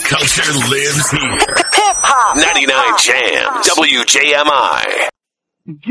culture lives here. Hip hop. 99 Jams. WJMI.